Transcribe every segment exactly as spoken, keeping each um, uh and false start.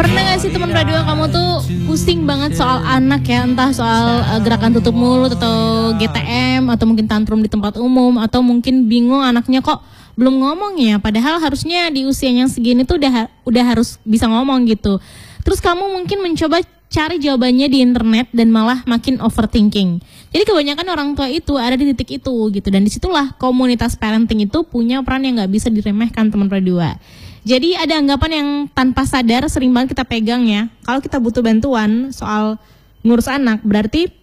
Pernah gak sih teman radio kamu tuh pusing banget soal anak ya, entah soal uh, gerakan tutup mulut atau G T M atau mungkin tantrum di tempat umum, atau mungkin bingung anaknya kok belum ngomong ya, padahal harusnya di usianya segini tuh udah udah harus bisa ngomong gitu. Terus kamu mungkin mencoba cari jawabannya di internet dan malah makin overthinking. Jadi kebanyakan orang tua itu ada di titik itu gitu, dan disitulah komunitas parenting itu punya peran yang nggak bisa diremehkan teman Pradua. Jadi ada anggapan yang tanpa sadar sering banget kita pegang ya. Kalau kita butuh bantuan soal ngurus anak, berarti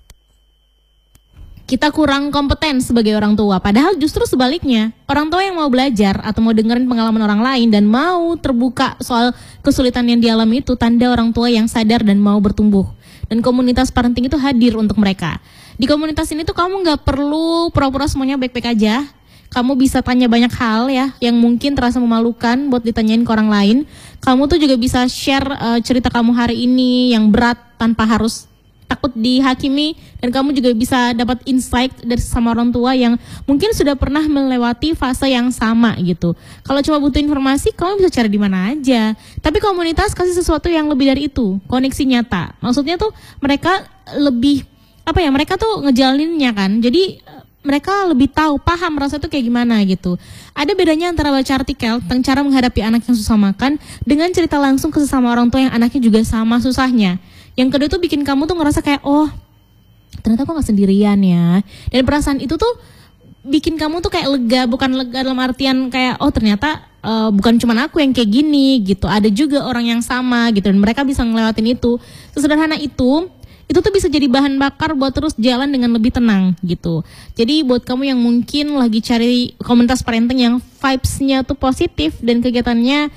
kita kurang kompeten sebagai orang tua. Padahal justru sebaliknya, orang tua yang mau belajar atau mau dengerin pengalaman orang lain dan mau terbuka soal kesulitan yang dialami itu tanda orang tua yang sadar dan mau bertumbuh. Dan komunitas parenting itu hadir untuk mereka. Di komunitas ini tuh kamu gak perlu pura-pura semuanya baik-baik aja. Kamu bisa tanya banyak hal ya yang mungkin terasa memalukan buat ditanyain ke orang lain. Kamu tuh juga bisa share uh, cerita kamu hari ini yang berat tanpa harus takut dihakimi, dan kamu juga bisa dapat insight dari sama orang tua yang mungkin sudah pernah melewati fase yang sama gitu. Kalau cuma butuh informasi, kamu bisa cari di mana aja. Tapi komunitas kasih sesuatu yang lebih dari itu, koneksi nyata. Maksudnya tuh mereka lebih apa ya? Mereka tuh ngejalaninnya kan. Jadi mereka lebih tahu, paham rasa itu kayak gimana gitu. Ada bedanya antara baca artikel tentang cara menghadapi anak yang susah makan dengan cerita langsung ke sesama orang tua yang anaknya juga sama susahnya. Yang kedua tuh bikin kamu tuh ngerasa kayak, oh ternyata aku gak sendirian ya. Dan perasaan itu tuh bikin kamu tuh kayak lega, bukan lega dalam artian kayak, oh ternyata uh, bukan cuma aku yang kayak gini gitu. Ada juga orang yang sama gitu, dan mereka bisa ngelewatin itu. Sesederhana itu, itu tuh bisa jadi bahan bakar buat terus jalan dengan lebih tenang gitu. Jadi buat kamu yang mungkin lagi cari komunitas parenting yang vibes-nya tuh positif dan kegiatannya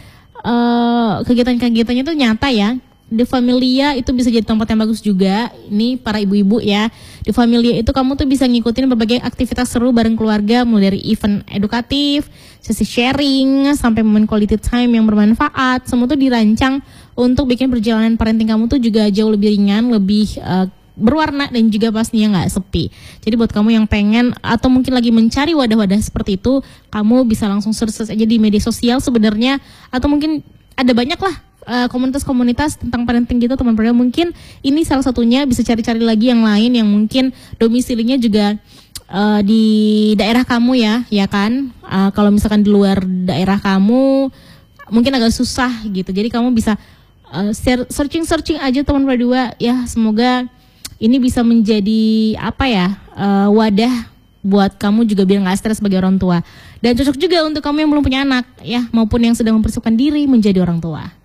uh, kegiatan-kegiatannya tuh nyata ya. Di Familia itu bisa jadi tempat yang bagus juga. Ini para ibu-ibu ya. Di Familia itu kamu tuh bisa ngikutin berbagai aktivitas seru bareng keluarga, mulai dari event edukatif, sesi sharing, sampai momen quality time yang bermanfaat. Semua tuh dirancang untuk bikin perjalanan parenting kamu tuh juga jauh lebih ringan, lebih uh, berwarna, dan juga pastinya nggak sepi. Jadi buat kamu yang pengen atau mungkin lagi mencari wadah-wadah seperti itu, kamu bisa langsung search aja di media sosial sebenarnya, atau mungkin ada banyak lah uh, komunitas-komunitas tentang parenting gitu teman Pradua. Mungkin ini salah satunya, bisa cari-cari lagi yang lain yang mungkin domisilinya juga uh, di daerah kamu ya, ya kan? Uh, kalau misalkan di luar daerah kamu mungkin agak susah gitu. Jadi kamu bisa uh, searching-searching aja teman Pradua ya. Semoga ini bisa menjadi apa ya, uh, wadah buat kamu juga biar gak stres sebagai orang tua. Dan cocok juga untuk kamu yang belum punya anak ya, maupun yang sedang mempersiapkan diri menjadi orang tua.